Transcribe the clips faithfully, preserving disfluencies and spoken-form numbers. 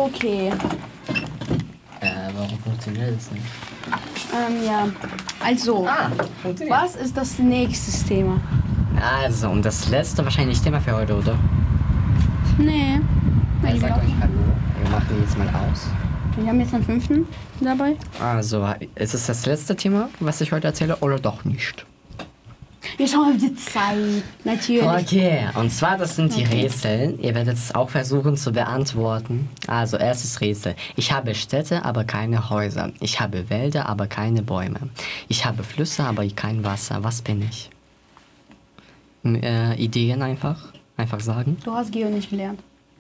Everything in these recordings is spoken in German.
Okay. Äh, warum funktioniert das nicht? Ähm, ja. Also, Ah, funktioniert. was ist das nächste Thema? Also, und das letzte wahrscheinlich Thema für heute, oder? Nee. Ja, Ich sagt glaub- euch Hallo. Wir machen den jetzt mal aus. Wir haben jetzt einen fünften dabei. Also, ist es das letzte Thema, was ich heute erzähle, oder doch nicht? Wir schauen auf die Zeit. Natürlich. Okay, und zwar, das sind die Okay. Rätsel. Ihr werdet es auch versuchen zu beantworten. Also, erstes Rätsel. Ich habe Städte, aber keine Häuser. Ich habe Wälder, aber keine Bäume. Ich habe Flüsse, aber kein Wasser. Was bin ich? M- Äh, Ideen einfach? Einfach sagen? Du hast Geo nicht gelernt.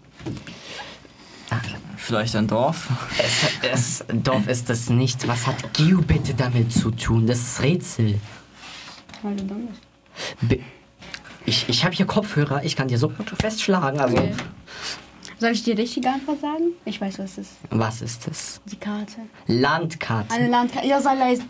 Vielleicht ein Dorf. Es, es, Dorf ist es nicht. Was hat Geo bitte damit zu tun? Das ist Rätsel. Weil du dumm bist. Be ich ich habe hier Kopfhörer. Ich kann dir so festschlagen. Also, Okay. Soll ich die richtige Antwort sagen? Ich weiß, was es ist. was ist es? Die Karte. Landkarte. Eine Landkarte. Ja, sei leise.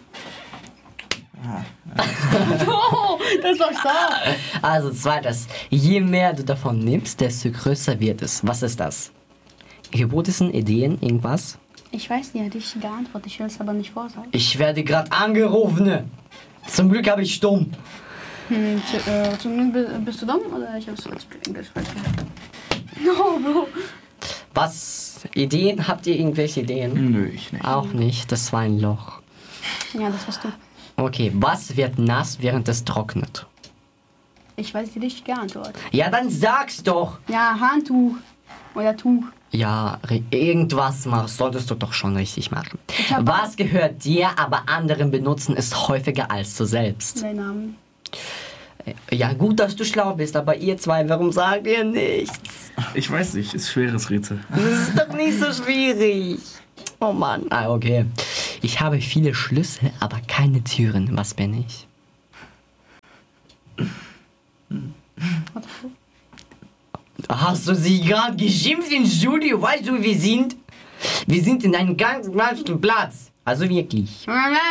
Oh, das war stark. Also zweites, je mehr du davon nimmst, desto größer wird es. Was ist das? Hypothesen, Ideen, irgendwas? Ich weiß die richtige Antwort, ich will es aber nicht vorsagen. Ich werde gerade angerufen. Zum Glück habe ich stumm. Hm, zu, äh, zum Glück bi- bist du dumm oder ich hab's jetzt Englisch falsch gehört? No, Bro. Was? Ideen? Habt ihr irgendwelche Ideen? Nö, ich nicht. Auch nicht, das war ein Loch. Ja, das warst du. Okay, was wird nass, während es trocknet? Ich weiß die richtige Antwort. Ja, dann sag's doch. Ja, Handtuch. Oder Tuch. Ja, ri- irgendwas machst, solltest du doch schon richtig machen. Ich hab- Was gehört dir, aber anderen benutzen, ist häufiger als du selbst. Dein Name. Ja, gut, dass du schlau bist, aber ihr zwei, warum sagt ihr nichts? Ich weiß nicht, ist schweres Rätsel. Das ist doch nicht so schwierig. Oh Mann. Ah, okay. Ich habe viele Schlüssel, aber keine Türen. Was bin ich? Hast du sie gerade geschimpft im Studio? Weißt du, wie wir sind? Wir sind in einem ganz falschen Platz. Also wirklich.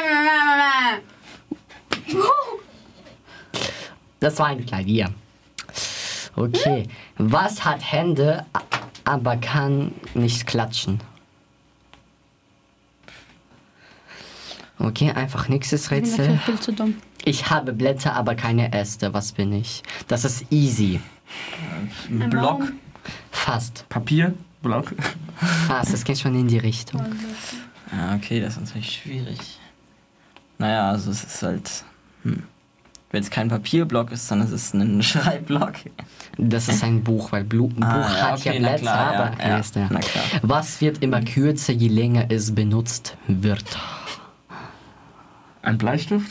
Das war ein Klavier. Okay. Was hat Hände, a- aber kann nicht klatschen? Okay, einfach nächstes Ich bin Rätsel. dafür viel zu dumm. Ich habe Blätter, aber keine Äste. Was bin ich? Das ist easy. Ein Block, Baum. Fast. Papier, Block. Fast. Das geht schon in die Richtung. Ja, okay, das ist natürlich schwierig. Naja, also es ist halt. Hm. Wenn es kein Papierblock ist, dann ist es ein Schreibblock. Das ist ein Buch, weil Blu Buch Ah, ja, hat ja okay, na Blätter, klar, ja, aber keine ja, Äste. na klar. Was wird immer kürzer, je länger es benutzt wird? Ein Bleistift?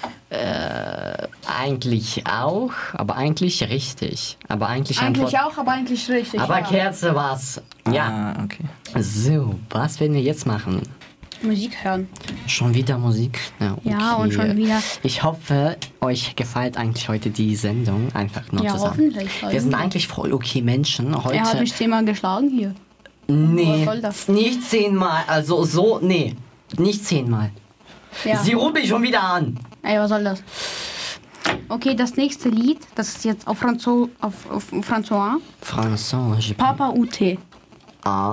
Eigentlich auch, aber eigentlich richtig. Aber eigentlich Eigentlich Antwort- auch, aber eigentlich richtig. Aber ja. Kerze war's. Ja. Ah, okay. So, was werden wir jetzt machen? Musik hören. Schon wieder Musik? Na, okay. Ja, und schon wieder. Ich hoffe, euch gefällt eigentlich heute die Sendung. Einfach nur Ja, zusammen. hoffentlich. Wir sind eigentlich voll okay Menschen. Heute. Er hat mich zehnmal geschlagen hier. nee, Was soll das? nicht zehnmal. Also so, nee. Nicht zehnmal. Ja. Sie ruft mich schon wieder an. Ey, was soll das? Okay, das nächste Lied, das ist jetzt auf Franzo, auf, auf François. François, je Papa U T. Ah.